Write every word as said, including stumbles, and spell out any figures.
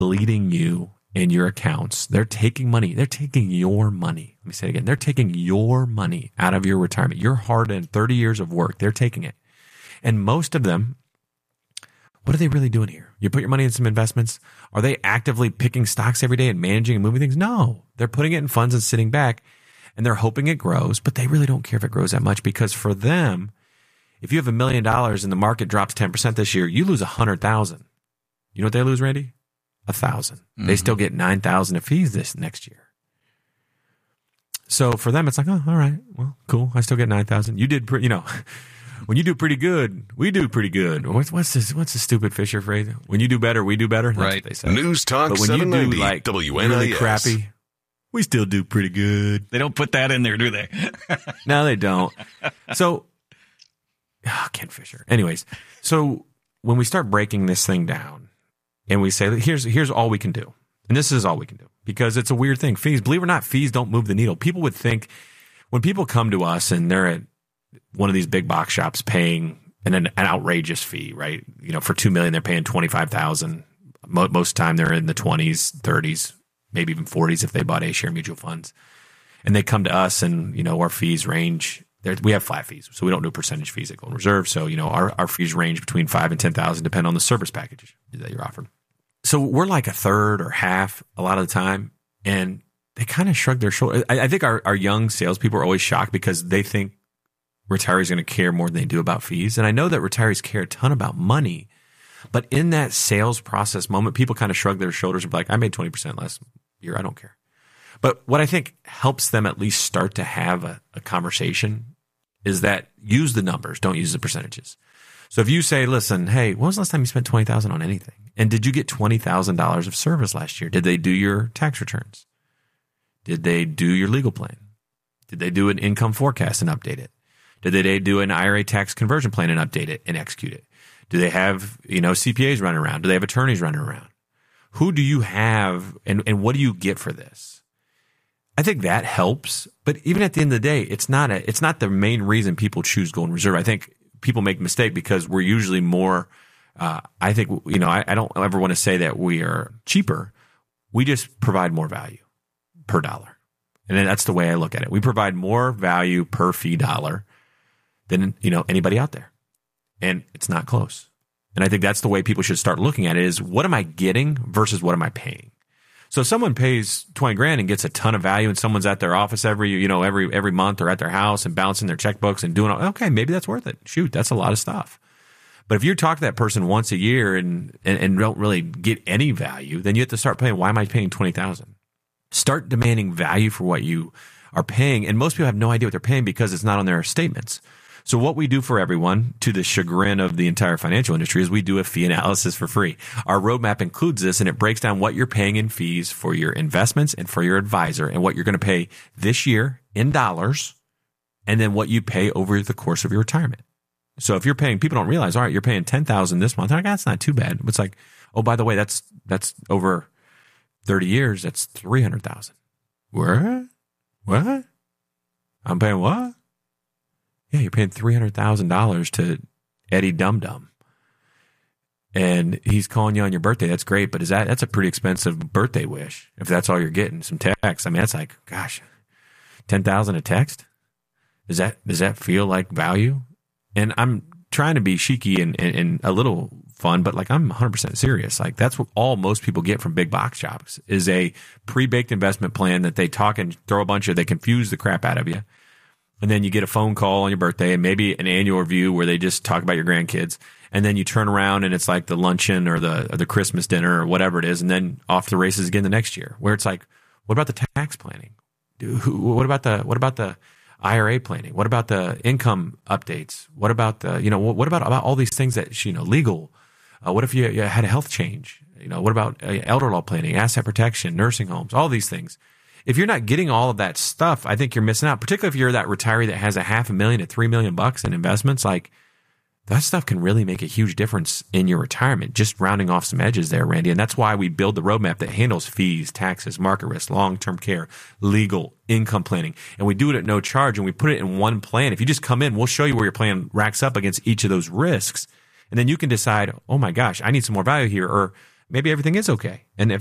bleeding you and your accounts. They're taking money. They're taking your money. Let me say it again. They're taking your money out of your retirement. Your hard-earned thirty years of work. They're taking it. And most of them, what are they really doing here? You put your money in some investments. Are they actively picking stocks every day and managing and moving things? No. They're putting it in funds and sitting back, and they're hoping it grows, but they really don't care if it grows that much, because for them, if you have a million dollars and the market drops ten percent this year, you lose one hundred thousand dollars. You know what they lose, Randy? one thousand dollars. Mm-hmm. They still get nine thousand dollars of fees this next year. So for them, it's like, oh, all right, well, cool. I still get nine thousand dollars. You did pretty, you know, when you do pretty good, we do pretty good. What's, what's this? What's the stupid Fisher phrase? When you do better, we do better. That's right. What they say. News Talk but when seven ninety, you do like W N I S. Really crappy, we still do pretty good. They don't put that in there, do they? No, they don't. So, oh, Ken Fisher. Anyways, so when we start breaking this thing down and we say, here's here's all we can do, and this is all we can do, because it's a weird thing. Fees, believe it or not, fees don't move the needle. People would think, when people come to us and they're at one of these big box shops paying an, an outrageous fee, right? You know, for two million dollars, they're paying twenty-five thousand dollars. Most of the time they're in the twenties, thirties, maybe even forties if they bought A-share mutual funds. And they come to us and, you know, our fees range. We have flat fees, so we don't do percentage fees at Golden Reserve. So, you know, our, our fees range between five and ten thousand, depending on the service package that you're offered. So we're like a third or half a lot of the time, and they kind of shrug their shoulders. I, I think our, our young salespeople are always shocked because they think retirees are going to care more than they do about fees. And I know that retirees care a ton about money, but in that sales process moment, people kind of shrug their shoulders and be like, I made twenty percent last year. I don't care. But what I think helps them at least start to have a, a conversation is that use the numbers, don't use the percentages. So if you say, listen, hey, when was the last time you spent twenty thousand dollars on anything? And did you get twenty thousand dollars of service last year? Did they do your tax returns? Did they do your legal plan? Did they do an income forecast and update it? Did they do an I R A tax conversion plan and update it and execute it? Do they have, you know, C P As running around? Do they have attorneys running around? Who do you have, and, and what do you get for this? I think that helps. But even at the end of the day, it's not a, it's not the main reason people choose Golden Reserve. I think people make a mistake because we're usually more, uh, I think, you know, I, I don't ever want to say that we are cheaper. We just provide more value per dollar. And then that's the way I look at it. We provide more value per fee dollar than, you know, anybody out there. And it's not close. And I think that's the way people should start looking at it, is what am I getting versus what am I paying? So if someone pays twenty grand and gets a ton of value, and someone's at their office every, you know, every, every month, or at their house and bouncing their checkbooks and doing all, okay, maybe that's worth it. Shoot, that's a lot of stuff. But if you talk to that person once a year and, and, and don't really get any value, then you have to start paying, why am I paying twenty thousand? Start demanding value for what you are paying. And most people have no idea what they're paying because it's not on their statements. So what we do for everyone, to the chagrin of the entire financial industry, is we do a fee analysis for free. Our roadmap includes this, and it breaks down what you're paying in fees for your investments and for your advisor, and what you're going to pay this year in dollars, and then what you pay over the course of your retirement. So if you're paying, people don't realize, all right, you're paying ten thousand dollars this month. Like, that's not too bad. It's like, oh, by the way, that's that's over thirty years. That's three hundred thousand dollars. What? What? I'm paying what? Yeah, you're paying three hundred thousand dollars to Eddie Dum Dum, and he's calling you on your birthday. That's great, but is that that's a pretty expensive birthday wish if that's all you're getting? Some text. I mean, that's like, gosh, ten thousand a text. Does that does that feel like value? And I'm trying to be cheeky and, and, and a little fun, but like I'm one hundred percent serious. Like that's what all most people get from big box shops is a pre-baked investment plan that they talk and throw a bunch of. They confuse the crap out of you. And then you get a phone call on your birthday and maybe an annual review where they just talk about your grandkids. And then you turn around and it's like the luncheon or the or the Christmas dinner or whatever it is. And then off to the races again the next year, where it's like, what about the tax planning? What about the what about the I R A planning? What about the income updates? What about the, you know, what about, about all these things that, you know, legal? Uh, what if you, you had a health change? You know, what about uh, elder law planning, asset protection, nursing homes, all these things? If you're not getting all of that stuff, I think you're missing out, particularly if you're that retiree that has a half a million to three million bucks in investments. Like that stuff can really make a huge difference in your retirement, just rounding off some edges there, Randy. And that's why we build the roadmap that handles fees, taxes, market risk, long-term care, legal, income planning. And we do it at no charge, and we put it in one plan. If you just come in, we'll show you where your plan racks up against each of those risks. And then you can decide, oh my gosh, I need some more value here. Or maybe everything is okay. And if